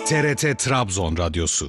TRT Trabzon Radyosu.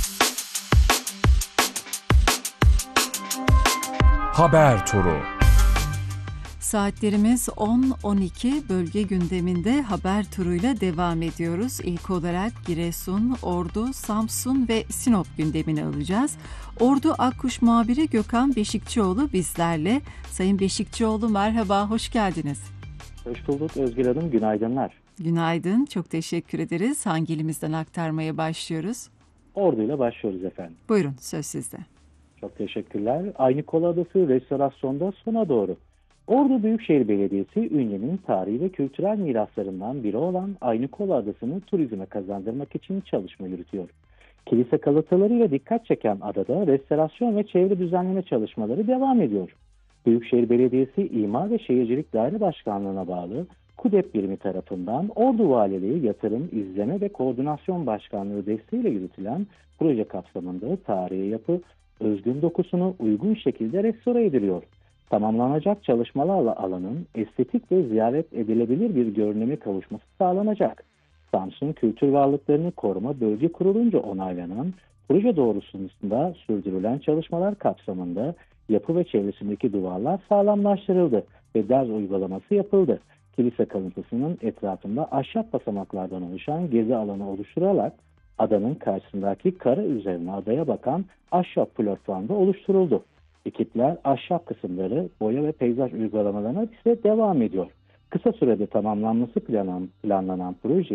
Haber Turu. Saatlerimiz 10-12, bölge gündeminde haber turuyla devam ediyoruz. İlk olarak Giresun, Ordu, Samsun ve Sinop gündemini alacağız. Ordu Akkuş muhabiri Gökhan Beşikçioğlu bizlerle. Sayın Beşikçioğlu merhaba, hoş geldiniz. Hoş bulduk Özgür Hanım, günaydınlar. Günaydın, çok teşekkür ederiz. Hangi ilimizden aktarmaya başlıyoruz? Ordu'yla başlıyoruz efendim. Buyurun, söz sizde. Çok teşekkürler. Aynikola Adası restorasyonda sona doğru. Ordu Büyükşehir Belediyesi, Ünye'nin tarihi ve kültürel miraslarından biri olan Aynikola Adası'nı turizme kazandırmak için çalışma yürütüyor. Kilise kalıntılarıyla dikkat çeken adada restorasyon ve çevre düzenleme çalışmaları devam ediyor. Büyükşehir Belediyesi İmar ve Şehircilik Daire Başkanlığı'na bağlı KUDEP birimi tarafından Ordu Valiliği Yatırım, İzleme ve Koordinasyon Başkanlığı desteğiyle yürütülen proje kapsamında tarihi yapı özgün dokusunu uygun şekilde restore ediliyor. Tamamlanacak çalışmalarla alanın estetik ve ziyaret edilebilir bir görünüme kavuşması sağlanacak. Samsun Kültür Varlıklarını Koruma Bölge Kurulunca onaylanan proje doğrultusunda sürdürülen çalışmalar kapsamında yapı ve çevresindeki duvarlar sağlamlaştırıldı ve derz uygulaması yapıldı. Kilise kalıntısının etrafında ahşap basamaklardan oluşan gezi alanı oluşturularak adanın karşısındaki kara üzerine adaya bakan ahşap platformda oluşturuldu. Ekipler ahşap kısımları boya ve peyzaj uygulamalarına ise devam ediyor. Kısa sürede tamamlanması planlanan proje